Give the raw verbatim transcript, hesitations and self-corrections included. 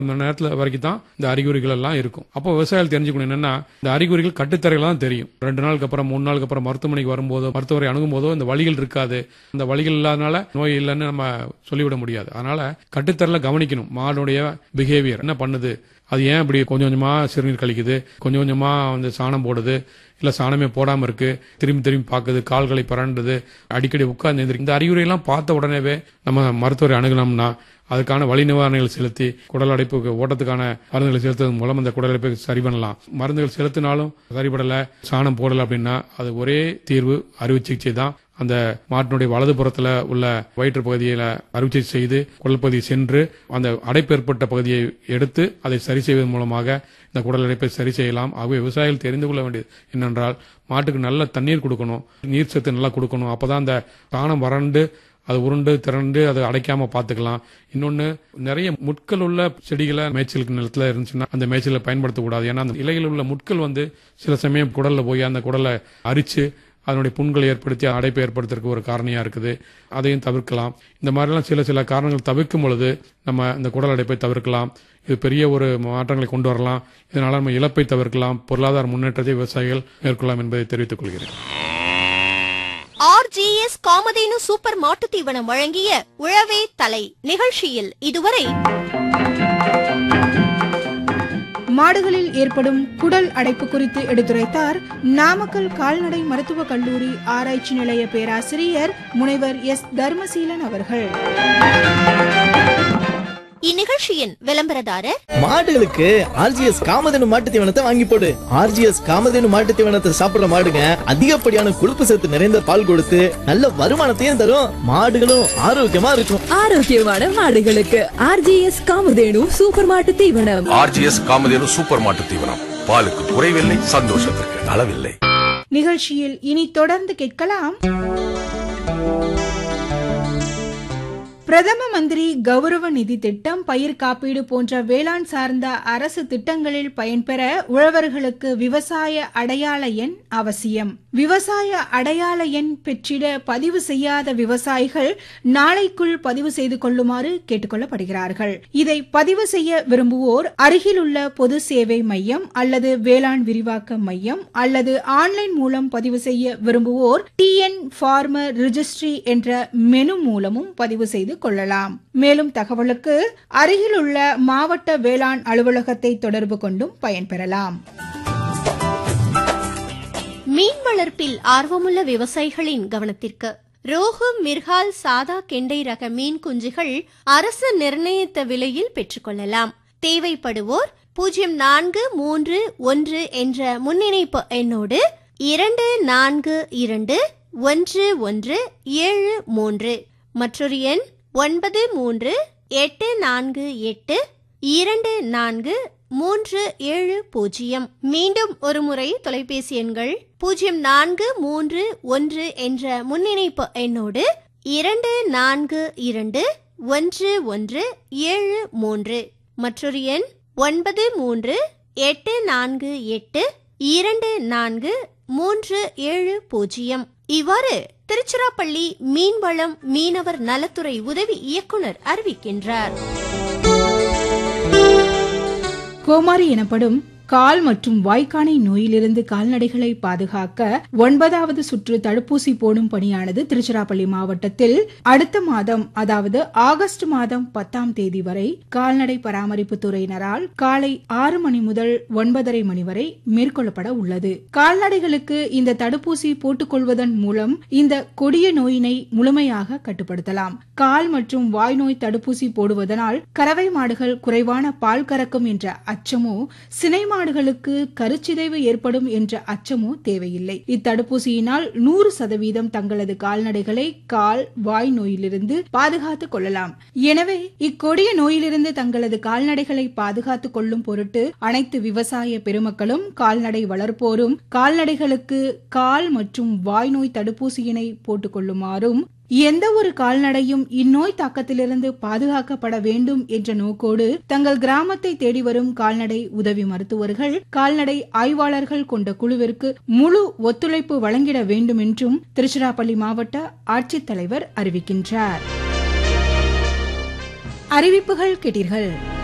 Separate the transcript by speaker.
Speaker 1: அந்த நேரத்துல வரைக்கும் தான் இந்த அறிகுறிகள் எல்லாம் இருக்கும். அப்போ விவசாயிகள் தெரிஞ்சுக்கணும் என்னன்னா, இந்த அறிகுறிகள் கட்டுத்தரையில தான் தெரியும். ரெண்டு நாளுக்கு அப்புறம் மூணு நாளுக்கு அப்புறம் மருத்துவமனைக்கு வரும்போதோ மருத்துவரை அணுகும் போதோ இந்த வலிகள் இருக்காது. அந்த வலிகள் இல்லாதனால நோய் இல்லைன்னு நம்ம சொல்லிவிட முடியாது. அதனால கட்டுத்தரையில கவனிக்கணும். மாடுடைய பிஹேவியர் என்ன பண்ணுது, அது ஏன் இப்படி கொஞ்சம் கொஞ்சமா சிறுநீர் கழிக்குது, கொஞ்சம் கொஞ்சமா வந்து சாணம் போடுது, இல்ல சாணமே போடாம இருக்கு, திரும்பி திரும்பி பாக்குது, கால்களை பரண்டுது, அடிக்கடி உட்கார்ந்து எந்திரிக்கும். இந்த அறிகுறி எல்லாம் பார்த்த உடனேவே நம்ம மருத்துவரை அணுகணும்னா அதுக்கான வலி நிவாரணிகள் செலுத்தி குடல் அடைப்புக்கு ஓட்டத்துக்கான மருந்துகளை செலுத்துவதன் மூலம் அந்த குடல் அடைப்பை சரி பண்ணலாம். மருந்துகள் செலுத்தினாலும் சரிபடல, சாணம் போடல அப்படின்னா அது ஒரே தீர்வு அறுவை சிகிச்சை தான். அந்த மாட்டினுடைய வலது புறத்துல உள்ள வயிற்று பகுதியில அறுவை சிகிச்சை செய்து குடல் பகுதியை சென்று அந்த அடைப்பு ஏற்பட்ட பகுதியை எடுத்து அதை சரி செய்வதன் மூலமாக இந்த குடல் அடைப்பை சரி செய்யலாம். ஆகவே விவசாயிகள் தெரிந்து கொள்ள வேண்டியது என்னென்றால், மாட்டுக்கு நல்ல தண்ணீர் கொடுக்கணும், நீர் சத்து நல்லா கொடுக்கணும். அப்பதான் அந்த சாணம் வறண்டு அது உருண்டு திரண்டு அதை அடைக்காம பாத்துக்கலாம். இன்னொன்னு, நிறைய முட்கள் உள்ள செடிகளை மேய்ச்சலுக்கு நிலத்துல இருந்துச்சுன்னா அந்த மேய்ச்சலை பயன்படுத்தக்கூடாது. ஏன்னா அந்த இலையில் உள்ள முட்கள் வந்து சில சமயம் குடல்ல போய் அந்த குடலை அரிச்சு அதனுடைய புண்களை ஏற்படுத்தி அடைப்பை ஏற்படுத்துறதுக்கு ஒரு காரணியா இருக்குது. அதையும் தவிர்க்கலாம். இந்த மாதிரிலாம் சில சில காரணங்கள் தவிர்க்கும் பொழுது நம்ம இந்த குடல் அடைப்பை தவிர்க்கலாம். இது பெரிய ஒரு மாற்றங்களை கொண்டு வரலாம். இதனால நம்ம இழப்பை தவிர்க்கலாம், பொருளாதார முன்னேற்றத்தை விவசாயிகள் மேற்கொள்ளலாம் என்பதை தெரிவித்துக் கொள்கிறேன்.
Speaker 2: ஆர்ஜிஎஸ் காமதேனு சூப்பர் மாட்டுத் தீவனம் வழங்கிய உழவே தலை நிகழ்ச்சியில் இதுவரை
Speaker 3: மாடுகளில் ஏற்படும் குடல் அடைப்பு குறித்து எடுத்துரைத்தார் நாமக்கல் கால்நடை மருத்துவக் கல்லூரி ஆராய்ச்சி நிலைய பேராசிரியர் முனைவர் எஸ் தர்மசீலன் அவர்கள்.
Speaker 2: இந்நிகழ்ச்சியின் விளம்பரதாரர்
Speaker 4: மாடுகளுக்கு ஆர்ஜிஎஸ் காமதேனு மாட்டு தீவனத்தை வாங்கி போடு. ஆர்ஜிஎஸ் காமதேனு மாட்டு தீவனத்தை சாப்பிடுற மாடுங்க அதிகப்படியான கொழுப்பு சத்து நிறைந்த பால் கொடுத்து நல்ல வருமானத்தையும் தரும். மாடுகளும் ஆரோக்கியமா இருக்கும்.
Speaker 5: ஆரோக்கியமான மாடுகளுக்கு ஆர்ஜிஎஸ் காமதேனு சூப்பர் மாட்டு தீவனம்.
Speaker 6: ஆர்ஜிஎஸ் காமதேனு சூப்பர் மாட்டு தீவனம். பாலுக்கு குறைவில்லை, சந்தோஷத்திற்கு அளவில்லை.
Speaker 3: நிகழ்ச்சியில் இனி தொடர்ந்து கேட்கலாம். பிரதம மந்திரி கௌரவ நிதி திட்டம், பயிர் காப்பீடு போன்ற வேளாண் சார்ந்த அரசு திட்டங்களில் பயன்பெற உழவர்களுக்கு விவசாய அடையாள எண் அவசியம். விவசாய அடையாள எண் பெற்றிட பதிவு செய்யாத விவசாயிகள் நாளைக்குள் பதிவு செய்து கொள்ளுமாறு கேட்டுக்கொள்ளப்படுகிறார்கள். இதை பதிவு செய்ய விரும்புவோர் அருகிலுள்ள பொது சேவை மையம் அல்லது வேளாண் விரிவாக்க மையம் அல்லது ஆன்லைன் மூலம் பதிவு செய்ய விரும்புவோர் டிஎன் ஃபார்மர் ரிஜிஸ்ட்ரி என்ற மெனு மூலமும் பதிவு செய்து கொள்ளலாம். மேலும் தகவலுக்கு அருகிலுள்ள மாவட்ட வேளாண் அலுவலகத்தை தொடர்பு கொண்டும் பயன்பெறலாம்.
Speaker 2: மீன் வளர்ப்பில் ஆர்வமுள்ள விவசாயிகளின் கவனத்திற்கு ரோகு, மிர்கால், சாதா, கெண்டை ரக மீன் குஞ்சுகள் அரசு நிர்ணயித்த விலையில் பெற்றுக்கொள்ளலாம். தேவைப்படுவோர் பூஜ்ஜியம் நான்கு மூன்று ஒன்று என்ற முன்னிணைப்பு எண்ணோடு இரண்டு நான்கு இரண்டு ஒன்று ஒன்று ஏழு மூன்று மற்றொரு எண் ஒன்பது மூன்று எட்டு நான்கு எட்டு இரண்டு நான்கு மூன்று ஏழு பூஜ்ஜியம். மீண்டும் ஒருமுறை தொலைபேசி எண்கள் பூஜ்ஜியம் நான்கு மூன்று ஒன்று என்ற முன்னிணைப்பு எண்ணோடு இரண்டு நான்கு இரண்டு ஒன்று ஒன்று ஏழு மூன்று மற்றொரு எண் ஒன்பது மூன்று எட்டு நான்கு எட்டு இரண்டு நான்கு மூன்று ஏழு பூஜ்ஜியம். இவ்வாறு திருச்சிராப்பள்ளி மீன்வளம் மீனவர் நலத்துறை உதவி இயக்குனர் அறிவிக்கின்றார்.
Speaker 3: கோமாரி எனப்படும் கால் மற்றும் வாய்க்கானை நோயிலிருந்து கால்நடைகளை பாதுகாக்க ஒன்பதாவது சுற்று தடுப்பூசி போடும் பணியானது திருச்சிராப்பள்ளி மாவட்டத்தில் அடுத்த மாதம், அதாவது ஆகஸ்ட் மாதம் பத்தாம் தேதி வரை கால்நடை பராமரிப்பு துறையினரால் காலை ஆறு மணி முதல் ஒன்பதரை மணி வரை மேற்கொள்ளப்பட உள்ளது. கால்நடைகளுக்கு இந்த தடுப்பூசி போட்டுக் கொள்வதன் மூலம் இந்த கொடிய நோயினை முழுமையாக கட்டுப்படுத்தலாம். கால் மற்றும் வாய் நோய் தடுப்பூசி போடுவதனால் கறவை மாடுகள் குறைவான பால் கறக்கும் என்ற அச்சமோ, சினை மாடுகளுக்கு கருச்சிதைவு ஏற்படும் என்ற அச்சமோ தேவையில்லை. இத்தடுப்பூசியினால் நூறு சதவீதம் தங்களது கால்நடைகளை கால் வாய் நோயிலிருந்து பாதுகாத்துக் கொள்ளலாம். எனவே இக்கொடிய நோயிலிருந்து தங்களது கால்நடைகளை பாதுகாத்துக் கொள்ளும் பொருட்டு அனைத்து விவசாய பெருமக்களும் கால்நடை வளர்ப்போரும் கால்நடைகளுக்கு கால் மற்றும் வாய் நோய் தடுப்பூசியினை போட்டுக் கொள்ளுமாறும், எந்த ஒரு கால்நடையும் இந்நோய் தாக்கத்திலிருந்து பாதுகாக்கப்பட வேண்டும் என்ற நோக்கோடு தங்கள் கிராமத்தை தேடி வரும் கால்நடை உதவி மருத்துவர்கள், கால்நடை ஆய்வாளர்கள் கொண்ட குழுவிற்கு முழு ஒத்துழைப்பு வழங்கிட வேண்டும் என்றும் திருச்சிராப்பள்ளி மாவட்ட ஆட்சித்தலைவர் அறிவிக்கின்றார். அறிவிப்புகள் கேட்டீர்கள்.